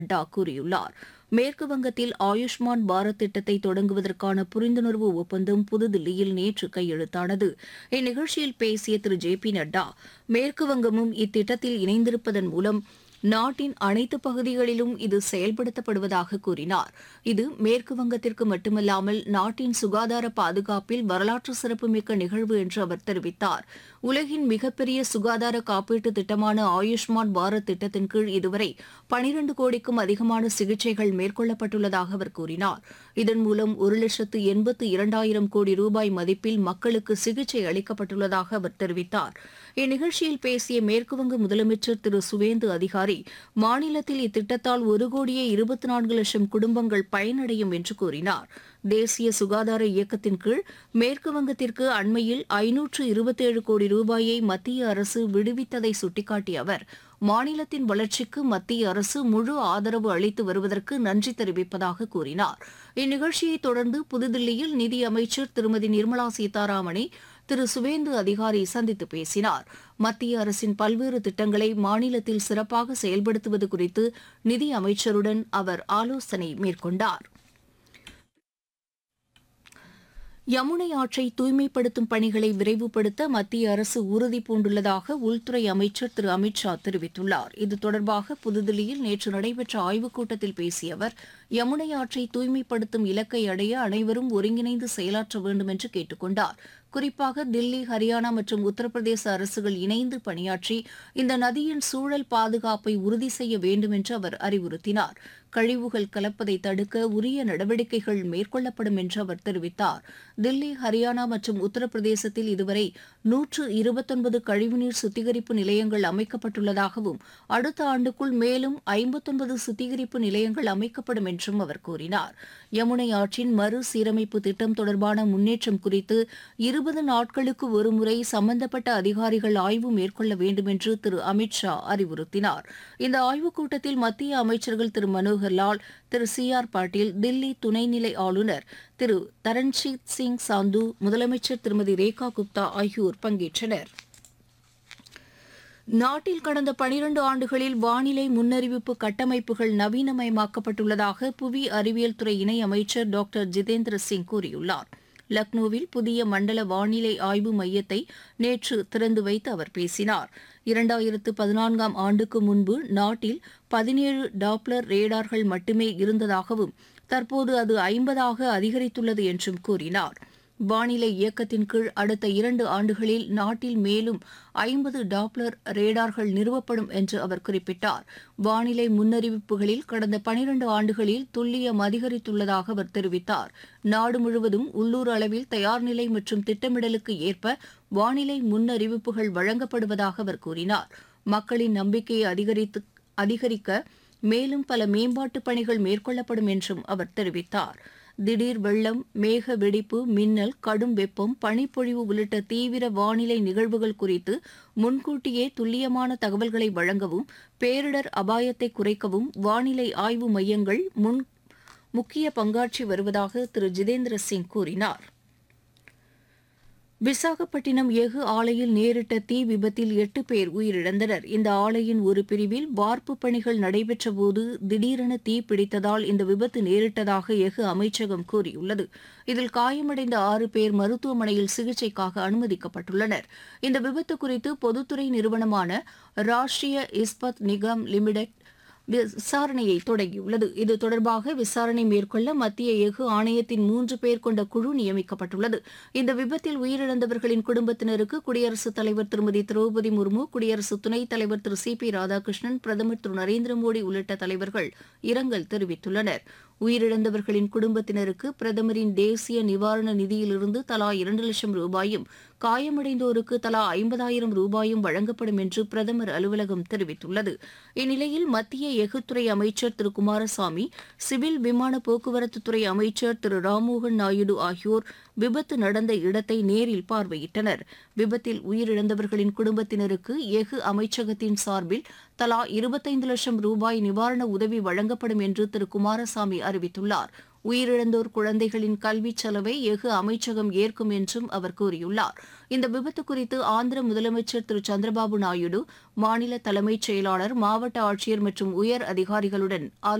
நட்டா கூறியுள்ளார். மேற்கு வங்கத்தில் ஆயுஷ்மான் பாரத் திட்டத்தை தொடங்குவதற்கான புரிந்துணர்வு ஒப்பந்தம் புதுதில்லியில் நேற்று கையெழுத்தானது. இந்நிகழ்ச்சியில் பேசிய திரு ஜே பி நட்டா, மேற்கு வங்கமும் இத்திட்டத்தில் இணைந்திருப்பதன் மூலம் நாட்டின் அனைத்து பகுதிகளிலும் இது செயல்படுத்தப்படுவதாக கூறினார். இது மேற்கு வங்கத்திற்கு மட்டுமல்லாமல் நாட்டின் சுகாதார பாதுகாப்பில் வரலாற்று சிறப்புமிக்க நிகழ்வு என்று அவர் தெரிவித்தார். உலகின் மிகப்பெரிய சுகாதார காப்பீட்டு திட்டமான ஆயுஷ்மான் பாரத் திட்டத்தின் கீழ் இதுவரை 12 கோடிக்கும் அதிகமான சிகிச்சைகள் மேற்கொள்ளப்பட்டுள்ளதாக அவர் கூறினார். இதன் மூலம் 1,82,000 கோடி ரூபாய் மதிப்பில் மக்களுக்கு சிகிச்சை அளிக்கப்பட்டுள்ளதாக அவர் தெரிவித்தார். இந்நிகழ்ச்சியில் பேசிய மேற்குவங்க முதலமைச்சர் திரு சுவேந்து அதிகாரி, மாநிலத்தில் இத்திட்டத்தால் 1,24,00,000 குடும்பங்கள் பயனடையும் என்று கூறினார். தேசிய சுகாதார இயக்கத்தின் கீழ் மேற்கு வங்கத்திற்கு அண்மையில் 527 கோடி ரூபாயை மத்திய அரசு விடுவித்ததை சுட்டிக்காட்டிய அவர், மாநிலத்தின் வளர்ச்சிக்கு மத்திய அரசு முழு ஆதரவு அளித்து வருவதற்கு நன்றி தெரிவிப்பதாக கூறினார். இந்நிகழ்ச்சியை தொடர்ந்து புதுதில்லியில் நிதியமைச்சர் திருமதி நிர்மலா சீதாராமனை திரு சுவேந்து அதிகாரி சந்தித்து பேசினார். மத்திய அரசின் பல்வேறு திட்டங்களை மாநிலத்தில் சிறப்பாக செயல்படுத்துவது குறித்து நிதி அமைச்சருடன் அவர் ஆலோசனை மேற்கொண்டார். யமுனை ஆற்றை தூய்மைப்படுத்தும் பணிகளை விரைவுபடுத்த மத்திய அரசு உறுதி பூண்டுள்ளதாக உள்துறை அமைச்சர் திரு அமித் ஷா தெரிவித்துள்ளார். இது தொடர்பாக புதுதில்லியில் நேற்று நடைபெற்ற ஆய்வுக் கூட்டத்தில் பேசிய அவர், யமுனை ஆற்றை தூய்மைப்படுத்தும் இலக்கை அடைய அனைவரும் ஒருங்கிணைந்து செயலாற்ற வேண்டும் என்று கேட்டுக் கொண்டார். குறிப்பாக தில்லி, ஹரியானா மற்றும் உத்தரப்பிரதேச அரசுகள் இணைந்து பணியாற்றி இந்த நதியின் சூழல் பாதுகாப்பை உறுதி செய்ய வேண்டும் என்று அவர் அறிவுறுத்தினார். கழிவுகள் கலப்பதை தடுக்க உரிய நடவடிக்கைகள் மேற்கொள்ளப்படும் என்று அவர் தெரிவித்தார். தில்லி, ஹரியானா மற்றும் உத்தரப்பிரதேசத்தில் இதுவரை 129 கழிவுநீர் சுத்திகரிப்பு நிலையங்கள் அமைக்கப்பட்டுள்ளதாகவும் அடுத்த ஆண்டுக்குள் மேலும் 59 சுத்திகரிப்பு நிலையங்கள் அமைக்கப்படும் என்றும் அவர் கூறினார். யமுனை ஆற்றின் மறுசீரமைப்பு திட்டம் தொடர்பான முன்னேற்றம் குறித்து 20 நாட்களுக்கு ஒருமுறை சம்பந்தப்பட்ட அதிகாரிகள் ஆய்வு மேற்கொள்ள வேண்டும் என்று திரு அமித் ஷா அறிவுறுத்தினார். இந்த ஆய்வுக் கூட்டத்தில் மத்திய அமைச்சர்கள் திரு மனோகர் லால், திரு சி ஆர் பாட்டீல், தில்லி துணைநிலை ஆளுநர் திரு தரண்ஜீத் சிங் சாந்து, முதலமைச்சர் திருமதி ரேகா குப்தா ஆகியோர் பங்கேற்றனர். நாட்டில் கடந்த 12 ஆண்டுகளில் வானிலை முன்னறிவிப்பு கட்டமைப்புகள் நவீனமயமாக்கப்பட்டுள்ளதாக புவி அறிவியல் துறை இணை அமைச்சர் டாக்டர் ஜிதேந்திர சிங் கூறியுள்ளார். லக்னோவில் புதிய மண்டல வானிலை ஆய்வு மையத்தை நேற்று திறந்து வைத்து அவர் பேசினார். 2014ஆம் ஆண்டுக்கு முன்பு நாட்டில் 17 டாப்ளர் ரேடார்கள் மட்டுமே இருந்ததாகவும் தற்போது அது 50ஆக அதிகரித்துள்ளது என்றும் கூறினார். வானிலை இயக்கத்தின் கீழ் அடுத்த 2 ஆண்டுகளில் நாட்டில் மேலும் 50 டாப்ளர் ரேடார்கள் நிறுவப்படும் என்று அவர் குறிப்பிட்டார். வானிலை முன்னறிவிப்புகளில் கடந்த 12 ஆண்டுகளில் துல்லியம் அதிகரித்துள்ளதாக அவர் தெரிவித்தார். நாடு முழுவதும் உள்ளூர் அளவில் தயார்நிலை மற்றும் திட்டமிடலுக்கு ஏற்ப வானிலை முன்னறிவிப்புகள் வழங்கப்படுவதாக அவர் கூறினார். மக்களின் நம்பிக்கையை அதிகரிக்க மேலும் பல மேம்பாட்டுப் பணிகள் மேற்கொள்ளப்படும் என்றும் அவர் தெரிவித்தார். திடீர் வெள்ளம், மேக வெடிப்பு, மின்னல், கடும் வெப்பம், பனிப்பொழிவு உள்ளிட்ட தீவிர வானிலை நிகழ்வுகள் குறித்து முன்கூட்டியே துல்லியமான தகவல்களை வழங்கவும், பேரிடர் அபாயத்தை குறைக்கவும் வானிலை ஆய்வு மையங்கள் முக்கிய பங்காற்றி வருவதாக திரு ஜிதேந்திர சிங் கூறினார். விசாகப்பட்டினம் எஃகு ஆலையில் நேரிட்ட தீ விபத்தில் 8 பேர் உயிரிழந்தனர். இந்த ஆலையின் ஒரு பிரிவில் வார்ப்பு பணிகள் நடைபெற்றபோது திடீரென தீ பிடித்ததால் இந்த விபத்து நேரிட்டதாக எஃகு அமைச்சகம் கூறியுள்ளது. இதில் காயமடைந்த 6 பேர் மருத்துவமனையில் சிகிச்சைக்காக அனுமதிக்கப்பட்டுள்ளனர். இந்த விபத்து குறித்து பொதுத்துறை நிறுவனமான ராஷ்டிரிய இஸ்பத் நிகம் லிமிடெட் விசாரணையை தொடங்கியுள்ளது. இது தொடர்பாக விசாரணை மேற்கொள்ள மத்திய எஃகு ஆணையத்தின் 3 பேர் கொண்ட குழு நியமிக்கப்பட்டுள்ளது. இந்த விபத்தில் உயிரிழந்தவர்களின் குடும்பத்தினருக்கு குடியரசுத் தலைவர் திருமதி திரௌபதி முர்மு, குடியரசு துணைத் தலைவர் திரு சி பி ராதாகிருஷ்ணன், பிரதமர் திரு நரேந்திர மோடி உள்ளிட்ட தலைவர்கள் இரங்கல் தெரிவித்துள்ளனர். உயிரிழந்தவர்களின் குடும்பத்தினருக்கு பிரதமரின் தேசிய நிவாரண நிதியிலிருந்து தலா 2 லட்சம் ரூபாயும், காயமடைந்தோருக்கு தலா 50,000 ரூபாயும் வழங்கப்படும் என்று பிரதமர் அலுவலகம் தெரிவித்துள்ளது. இந்நிலையில் மத்திய எஃகுத்துறை அமைச்சர் திரு குமாரசாமி, சிவில் விமான போக்குவரத்துத்துறை அமைச்சர் திரு ராம்மோகன் நாயுடு ஆகியோர் விபத்து நடந்த இடத்தை நேரில் பார்வையிட்டனர். விபத்தில் உயிரிழந்தவர்களின் குடும்பத்தினருக்கு எஃகு அமைச்சகத்தின் சார்பில் தலா 25 லட்சம் ரூபாய் நிவாரண உதவி வழங்கப்படும் என்று திரு குமாரசாமி அறிவித்துள்ளார். உயிரிழந்தோர் குழந்தைகளின் கல்விச் செலவை எஃகு அமைச்சகம் ஏற்கும் என்றும் அவர் கூறியுள்ளார். இந்த விபத்து குறித்து ஆந்திர முதலமைச்சர் திரு சந்திரபாபு நாயுடு, மாநில தலைமைச் செயலாளர், மாவட்ட ஆட்சியர் மற்றும் உயர் அதிகாரிகளுடன்